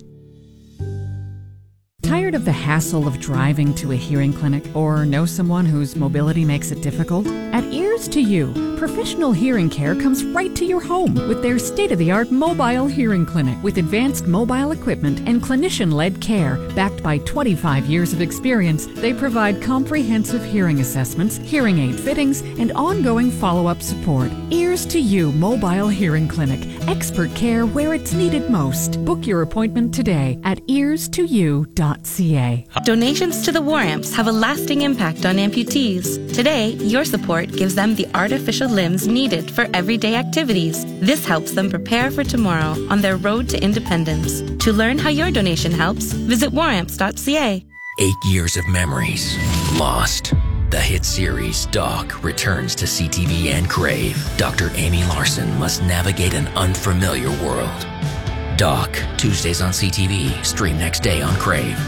Tired of the hassle of driving to a hearing clinic or know someone whose mobility makes it difficult? At Ears to You, professional hearing care comes right to your home with their state-of-the-art mobile hearing clinic with advanced mobile equipment and clinician-led care. Backed by 25 years of experience, they provide comprehensive hearing assessments, hearing aid fittings, and ongoing follow-up support. Ears to You Mobile Hearing Clinic. Expert care where it's needed most. Book your appointment today at ears2u.ca. Donations to the War Amps have a lasting impact on amputees. Today, your support gives them the artificial limbs needed for everyday activities. This helps them prepare for tomorrow on their road to independence. To learn how your donation helps, visit waramps.ca. 8 years of memories lost. The hit series Doc returns to CTV and Crave. Dr. Amy Larson must navigate an unfamiliar world. Doc, Tuesdays on CTV, stream next day on Crave.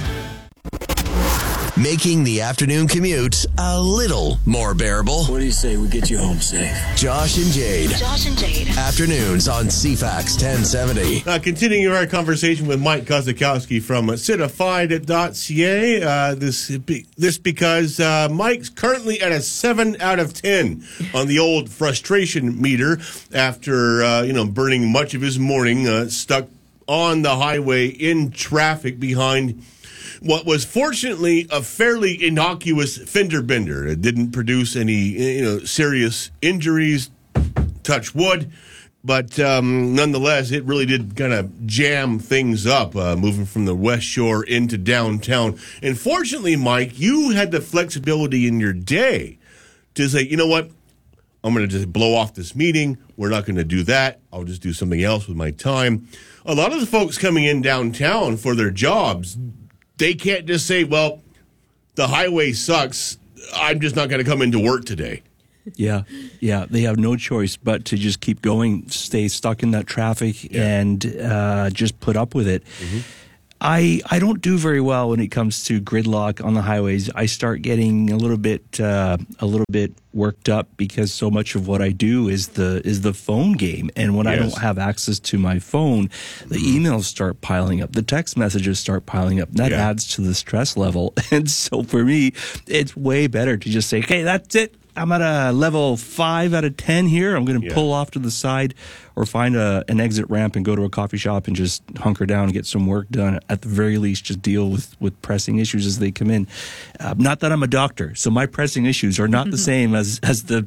Making the afternoon commute a little more bearable. What do you say we get you home safe? Josh and Jade. Josh and Jade. Afternoons on CFAX 1070. Continuing our conversation with Mike Kozakowski from Citified.ca. This because Mike's currently at a 7 out of 10 on the old frustration meter after burning much of his morning stuck on the highway in traffic behind what was fortunately a fairly innocuous fender bender. It didn't produce any serious injuries, touch wood, but nonetheless, it really did kind of jam things up, moving from the West Shore into downtown. And fortunately, Mike, you had the flexibility in your day to say, you know what, I'm going to just blow off this meeting. We're not going to do that. I'll just do something else with my time. A lot of the folks coming in downtown for their jobs, they can't just say, well, the highway sucks. I'm just not going to come into work today. Yeah. They have no choice but to just keep going, stay stuck in that traffic, and just put up with it. Mm-hmm. I don't do very well when it comes to gridlock on the highways. I start getting a little bit worked up because so much of what I do is the phone game, and when I don't have access to my phone, the emails start piling up, the text messages start piling up. That adds to the stress level, and so for me, it's way better to just say, "Okay, that's it. I'm at a level 5 out of 10 here. I'm going to pull off to the side or find an exit ramp and go to a coffee shop and just hunker down and get some work done. At the very least, just deal with pressing issues as they come in. Not that I'm a doctor, so my pressing issues are not the same as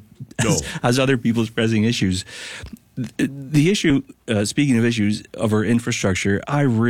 other people's pressing issues. The issue, speaking of issues of our infrastructure,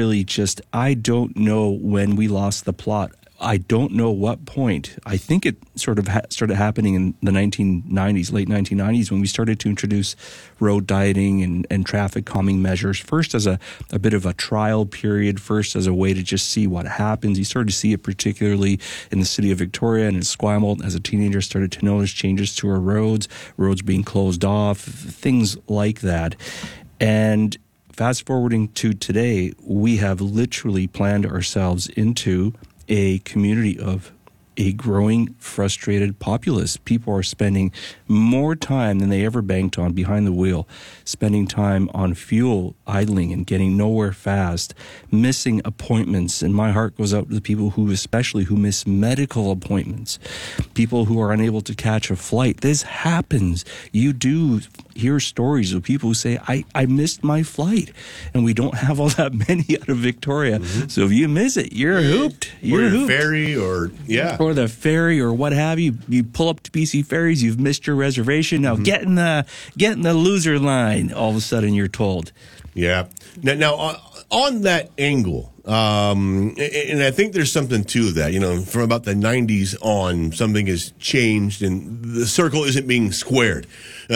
I don't know when we lost the plot. I don't know what point. I think it sort of started happening in the 1990s, late 1990s, when we started to introduce road dieting and traffic calming measures, first as a bit of a trial period, first as a way to just see what happens. You started to see it particularly in the city of Victoria and in Esquimalt. As a teenager, started to notice changes to our roads being closed off, things like that. And fast forwarding to today, we have literally planned ourselves into a community of a growing, frustrated populace. People are spending more time than they ever banked on behind the wheel, spending time on fuel, idling, and getting nowhere fast, missing appointments. And my heart goes out to the people who miss medical appointments, people who are unable to catch a flight. This happens. You do hear stories of people who say, I missed my flight. And we don't have all that many out of Victoria. Mm-hmm. So if you miss it, you're hooped. You're hooped. Ferry or the ferry or what have you. You pull up to BC Ferries, you've missed your reservation. Now get in the loser line. All of a sudden you're told. Yeah. Now on that angle, and I think there's something to that. From about the 90s on, something has changed, and the circle isn't being squared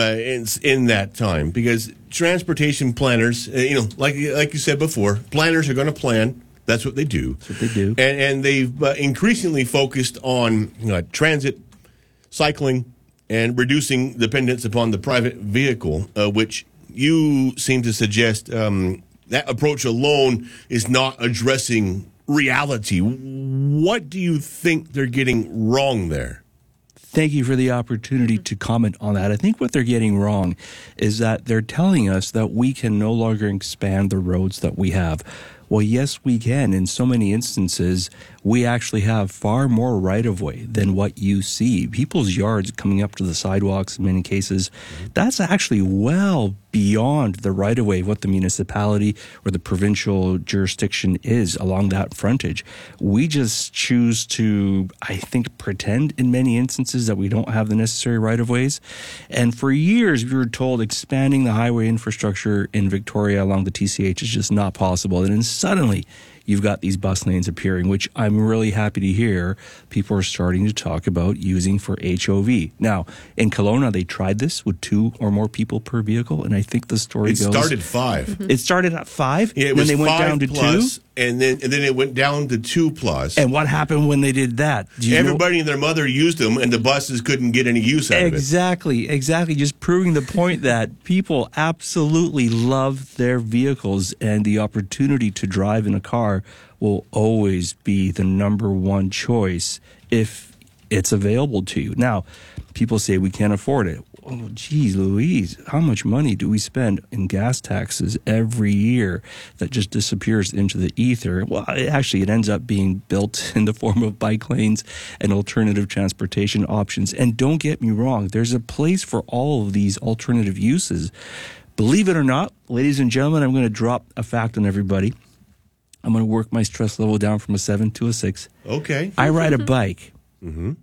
in that time, because transportation planners, like you said before, planners are going to plan. That's what they do. That's what they do. And they've increasingly focused on transit, cycling, and reducing dependence upon the private vehicle, which you seem to suggest that approach alone is not addressing reality. What do you think they're getting wrong there? Thank you for the opportunity to comment on that. I think what they're getting wrong is that they're telling us that we can no longer expand the roads that we have. Well, yes, we can. In so many instances, we actually have far more right-of-way than what you see. People's yards coming up to the sidewalks in many cases, that's actually well beyond the right-of-way of what the municipality or the provincial jurisdiction is along that frontage. We just choose to, I think, pretend in many instances that we don't have the necessary right-of-ways. And for years, we were told expanding the highway infrastructure in Victoria along the TCH is just not possible. And then suddenly, you've got these bus lanes appearing, which I'm really happy to hear people are starting to talk about using for HOV. Now, in Kelowna, they tried this with 2 or more people per vehicle, and I think the story goes... It started 5. It started at 5? Yeah, it was 5 went down to plus, 2? And then it went down to 2 plus. And what happened when they did that? Everybody and their mother used them, and the buses couldn't get any use out of it. Exactly. Just proving the point that people absolutely love their vehicles, and the opportunity to drive in a car will always be the number one choice if it's available to you. Now, people say we can't afford it. Oh, geez, Louise, how much money do we spend in gas taxes every year that just disappears into the ether? Well, it ends up being built in the form of bike lanes and alternative transportation options. And don't get me wrong, there's a place for all of these alternative uses. Believe it or not, ladies and gentlemen, I'm going to drop a fact on everybody. I'm going to work my stress level down from a 7 to a 6. Okay. I ride a bike. Mm-hmm.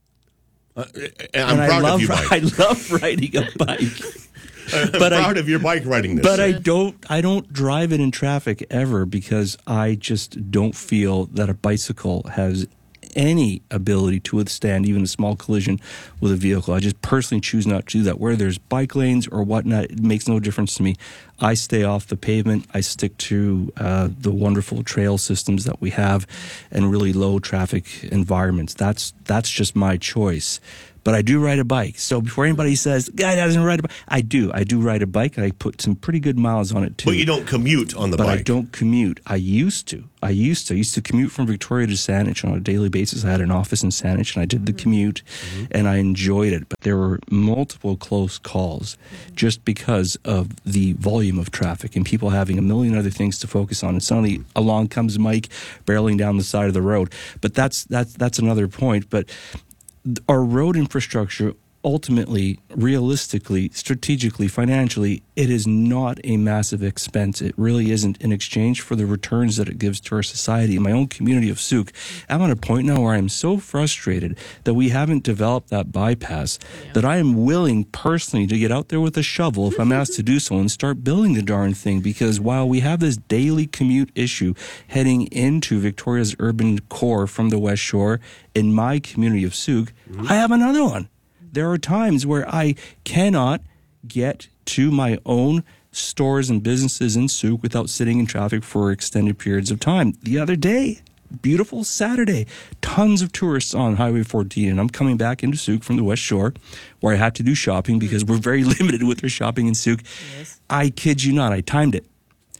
I'm And proud of you, Mike. I love riding a bike. I'm proud of your bike riding this. But I don't drive it in traffic ever because I just don't feel that a bicycle has any ability to withstand even a small collision with a vehicle. I just personally choose not to do that. Where there's bike lanes or whatnot, it makes no difference to me. I stay off the pavement. I stick to the wonderful trail systems that we have and really low traffic environments. That's just my choice. But I do ride a bike. So before anybody says, guy doesn't ride a bike, I do. I do ride a bike, and I put some pretty good miles on it, too. But you don't commute on the bike. But I don't commute. I used to. I used to commute from Victoria to Saanich on a daily basis. I had an office in Saanich, and I did the commute, and I enjoyed it. But there were multiple close calls just because of the volume of traffic and people having a million other things to focus on. And suddenly along comes Mike barreling down the side of the road. But that's another point. But our road infrastructure, ultimately, realistically, strategically, financially, it is not a massive expense. It really isn't, in exchange for the returns that it gives to our society. In my own community of Souk, I'm at a point now where I'm so frustrated that we haven't developed that bypass that I am willing personally to get out there with a shovel if I'm asked to do so and start building the darn thing, because while we have this daily commute issue heading into Victoria's urban core from the West Shore, in my community of Souk, I have another one. There are times where I cannot get to my own stores and businesses in Souk without sitting in traffic for extended periods of time. The other day, beautiful Saturday, tons of tourists on Highway 14, and I'm coming back into Souk from the West Shore where I had to do shopping because we're very limited with our shopping in Souk. Yes. I kid you not, I timed it.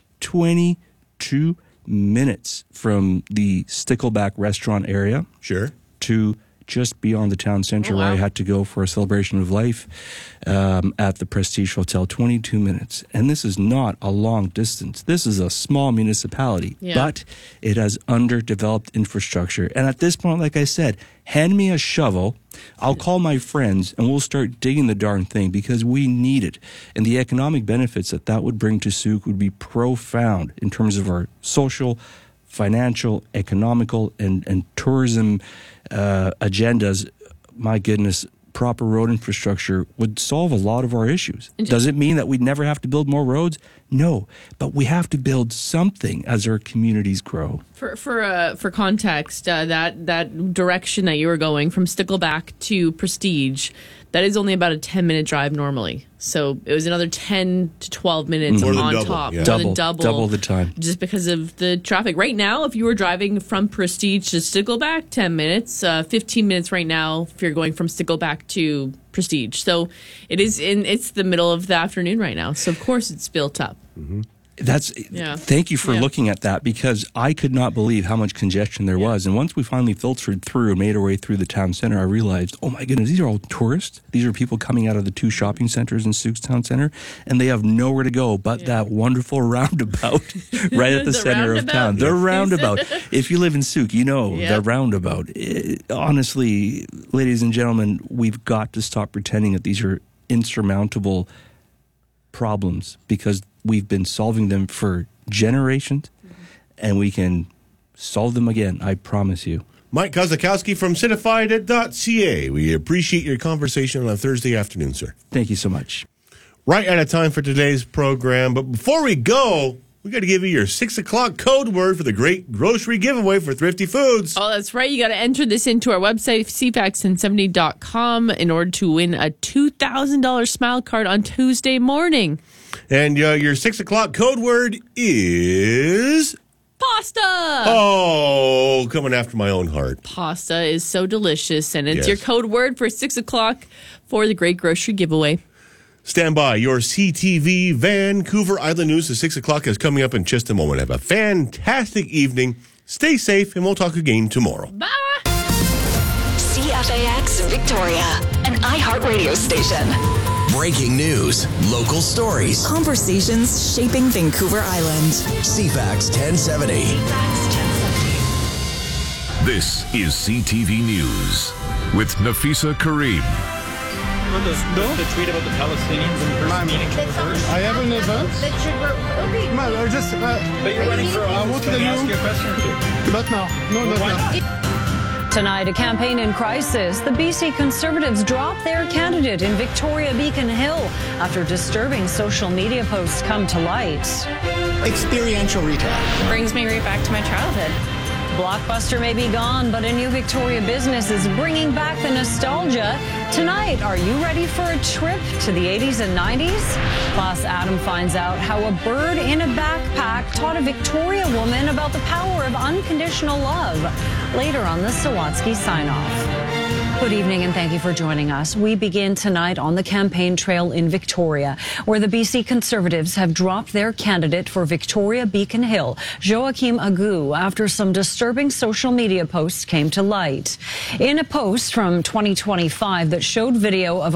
22 minutes from the Stickleback restaurant area. Sure. To just beyond the town center where I had to go for a celebration of life at the Prestige Hotel, 22 minutes. And this is not a long distance. This is a small municipality, but it has underdeveloped infrastructure. And at this point, like I said, hand me a shovel, I'll call my friends, and we'll start digging the darn thing because we need it. And the economic benefits that would bring to Souk would be profound in terms of our social, financial, economical, and tourism agendas. My goodness, proper road infrastructure would solve a lot of our issues. Does it mean that we'd never have to build more roads? No, but we have to build something as our communities grow. For context, that direction that you were going from Stickleback to Prestige, that is only about a 10-minute drive normally. So it was another 10 to 12 minutes on top. Yeah. More than double the time. Just because of the traffic. Right now, if you were driving from Prestige to Stickleback, 10 minutes. 15 minutes right now if you're going from Stickleback to Prestige. So it's the middle of the afternoon right now. So of course it's built up. Mm-hmm. Thank you for looking at that, because I could not believe how much congestion there was. And once we finally filtered through and made our way through the town center, I realized, oh my goodness, these are all tourists. These are people coming out of the two shopping centers in Souk's town center, and they have nowhere to go but that wonderful roundabout right at the center of town. The roundabout. If you live in Souk, you know the roundabout. Honestly, ladies and gentlemen, we've got to stop pretending that these are insurmountable problems, because we've been solving them for generations, and we can solve them again, I promise you. Mike Kozakowski from Citified.ca. We appreciate your conversation on a Thursday afternoon, sir. Thank you so much. Right out of time for today's program, but before we go, we got to give you your 6 o'clock code word for the great grocery giveaway for Thrifty Foods. Oh, that's right. You got to enter this into our website, cfax1070.com, in order to win a $2,000 Smile Card on Tuesday morning. And your 6 o'clock code word is... Pasta! Oh, coming after my own heart. Pasta is so delicious, and it's Yes. your code word for 6 o'clock for the great grocery giveaway. Stand by. Your CTV Vancouver Island News at 6 o'clock is coming up in just a moment. Have a fantastic evening. Stay safe, and we'll talk again tomorrow. Bye! CFAX Victoria, an iHeartRadio station. Breaking news, local stories, Conversations shaping Vancouver Island. CFAX 1070. This is CTV News with Nafisa Kareem. the tweet about the Palestinians and first meeting should reverse? I have an event. That should okay. I just. But you're running for office. Can I ask you a question or two? Not now. No, not now. Tonight, a campaign in crisis. The BC Conservatives dropped their candidate in Victoria Beacon Hill after disturbing social media posts come to light. Experiential retail brings me right back to my childhood. Blockbuster may be gone, but a new Victoria business is bringing back the nostalgia. Tonight, are you ready for a trip to the 80s and 90s? Plus, Adam finds out how a bird in a backpack taught a Victoria woman about the power of unconditional love. Later on the Sawatsky sign-off. Good evening and thank you for joining us. We begin tonight on the campaign trail in Victoria, where the BC Conservatives have dropped their candidate for Victoria Beacon Hill, Joachim Agu, after some disturbing social media posts came to light. In a post from 2025 that showed video of